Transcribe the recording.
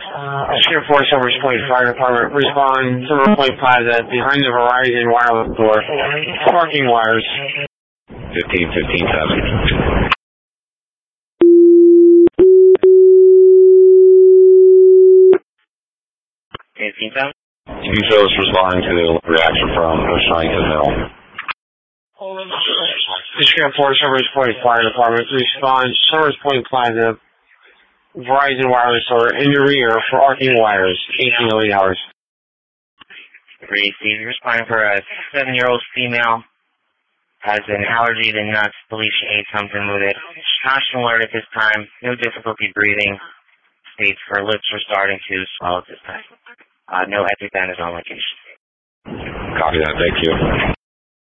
Sheriff Force Silver Point Fire Department, respond Silver Point Plaza behind the Verizon wireless door. Parking wires. 15-15-7. 15-7? You chose responding to the reaction from Oceanica Mill. Sheriff Force Silver Point Fire Department, respond Silver Point Plaza, Verizon wireless door in the rear for arcing wires. 18 hours. Receive. Responding for a 7-year-old female. Has an allergy to nuts. Believes she ate something with it. Caution alert at this time. No difficulty breathing. States her lips are starting to swell at this time. No EpiPen is on location. Copy that. Thank you.